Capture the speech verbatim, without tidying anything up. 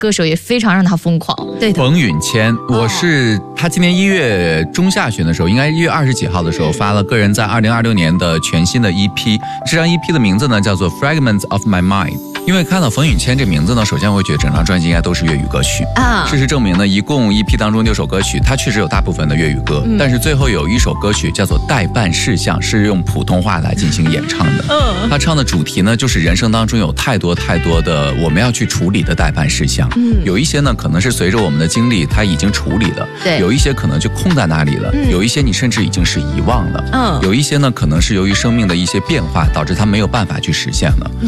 歌手也非常让他疯狂。 对的， 冯允谦，我是他今年一月中下旬的时候，应该一月二十几号的时候发了个人在二零二六年的全新的 E P， 这张 E P 的名字呢叫做 Fragments of My Mind。因为看到冯允谦这名字呢，首先我会觉得整张专辑应该都是粤语歌曲啊。事实证明呢，一共 E P 当中六首歌曲，它确实有大部分的粤语歌，嗯、但是最后有一首歌曲叫做《代办事项》，是用普通话来进行演唱的。嗯，他唱的主题呢，就是人生当中有太多太多的我们要去处理的代办事项。嗯，有一些呢可能是随着我们的经历，它已经处理了；对，有一些可能就空在那里了；嗯、有一些你甚至已经是遗忘了。嗯，有一些呢可能是由于生命的一些变化，导致它没有办法去实现了。